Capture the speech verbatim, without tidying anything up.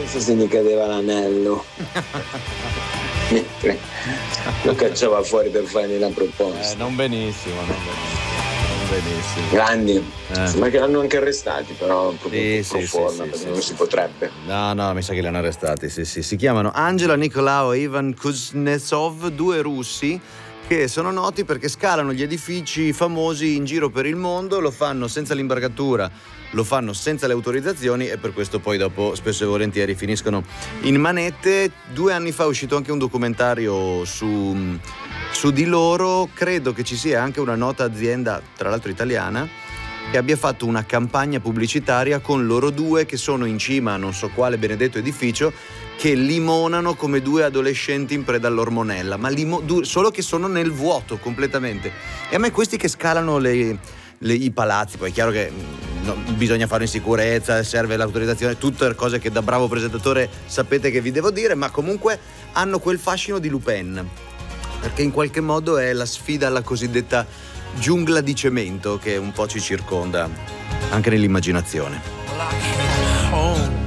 Forse se gli cadeva l'anello mentre lo cacciava fuori per fargli la proposta. Eh, non benissimo, non benissimo, non benissimo. Grandi, Eh. sembra che l'hanno anche arrestati, però proprio Sì, pro sì, forma, sì, perché sì, non sì, si sì. potrebbe. No, no, mi sa che li hanno arrestati, sì, sì. Si chiamano Angela Nicolau e Ivan Kuznetsov, due russi che sono noti perché scalano gli edifici famosi in giro per il mondo, lo fanno senza l'imbarcatura, lo fanno senza le autorizzazioni e per questo poi dopo spesso e volentieri finiscono in manette. Due anni fa è uscito anche un documentario su, su di loro, credo che ci sia anche una nota azienda, tra l'altro italiana, che abbia fatto una campagna pubblicitaria con loro due che sono in cima a non so quale benedetto edificio, che limonano come due adolescenti in preda all'ormonella, ma limo, du, solo che sono nel vuoto completamente. E a me questi che scalano le, le, i palazzi, poi è chiaro che no, bisogna farlo in sicurezza, serve l'autorizzazione, tutte cose che da bravo presentatore sapete che vi devo dire, ma comunque hanno quel fascino di Lupin, perché in qualche modo è la sfida alla cosiddetta giungla di cemento che un po' ci circonda anche nell'immaginazione.